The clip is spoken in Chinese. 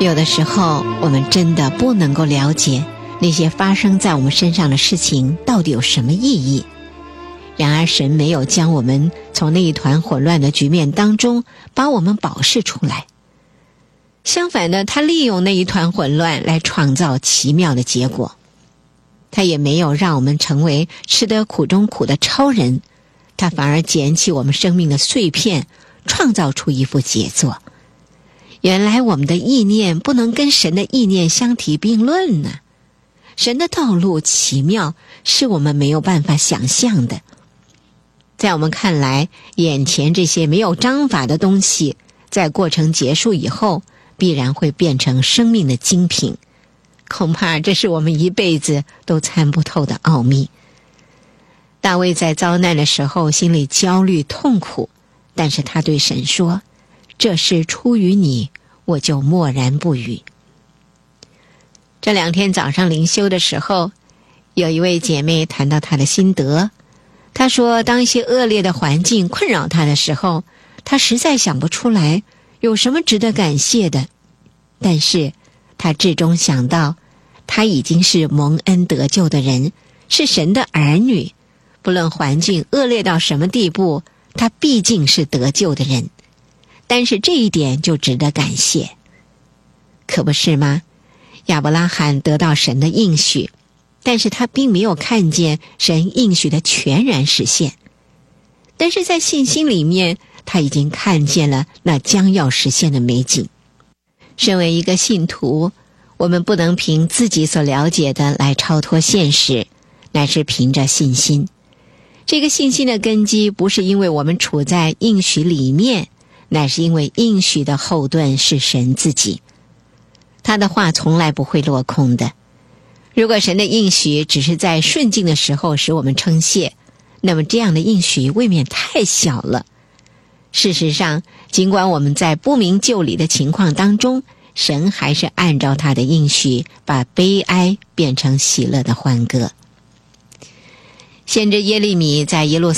有的时候我们真的不能够了解那些发生在我们身上的事情到底有什么意义。然而神没有将我们从那一团混乱的局面当中把我们保释出来，相反的，他利用那一团混乱来创造奇妙的结果。他也没有让我们成为吃得苦中苦的超人，他反而捡起我们生命的碎片，创造出一副杰作。原来我们的意念不能跟神的意念相提并论呢。神的道路奇妙，是我们没有办法想象的。在我们看来，眼前这些没有章法的东西，在过程结束以后，必然会变成生命的精品。恐怕这是我们一辈子都参不透的奥秘。大卫在遭难的时候，心里焦虑痛苦，但是他对神说，这是出于你，我就默然不语。这2天早上灵修的时候，有一位姐妹谈到她的心得。她说，当一些恶劣的环境困扰她的时候，她实在想不出来有什么值得感谢的。但是她至终想到，她已经是蒙恩得救的人，是神的儿女，不论环境恶劣到什么地步，她毕竟是得救的人。但是这一点就值得感谢，可不是吗？亚伯拉罕得到神的应许，但是他并没有看见神应许的全然实现。但是在信心里面，他已经看见了那将要实现的美景。身为一个信徒，我们不能凭自己所了解的来超脱现实，乃是凭着信心。这个信心的根基不是因为我们处在应许里面，乃是因为应许的后盾是神自己。他的话从来不会落空的。如果神的应许只是在顺境的时候使我们称谢，那么这样的应许未免太小了。事实上，尽管我们在不明就里的情况当中，神还是按照他的应许，把悲哀变成喜乐的欢歌。先知耶利米在耶路